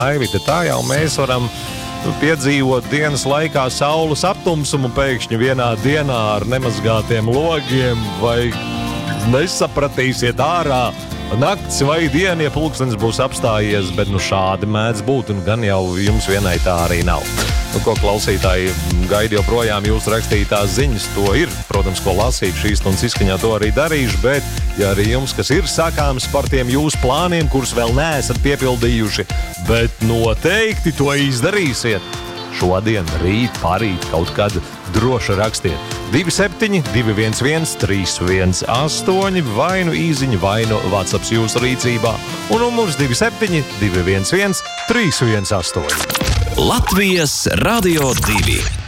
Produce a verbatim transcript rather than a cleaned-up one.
Aivita, tā jau mēs varam piedzīvot dienas laikā saules aptumsumu pēkšņi vienā dienā ar nemazgātiem logiem, vai nesapratīsiet ārā nakts vai diena, ja pulkstenis būs apstājies, bet nu šādi mēdz būt, un gan jau jums vienai tā arī nav. Nu, ko klausītāji gaida joprojām jūs rakstītās ziņas, to ir, protams, ko lasīt šīs stundas izskaņā, to arī darīšu, bet ja arī jums, kas ir sakāms par tiem jūsu plāniem, kurus vēl neesat piepildījuši, bet noteikti to izdarīsiet, šodien, rīt, parīt, kaut kad droši rakstiet. divi septiņi, divi viens viens, trīs viens astoņi, vai nu īziņa, vai nu WhatsApps jūsu rīcībā, un numurs divi septiņi, divi viens viens, trīs viens astoņi. Latvijas Radio divi.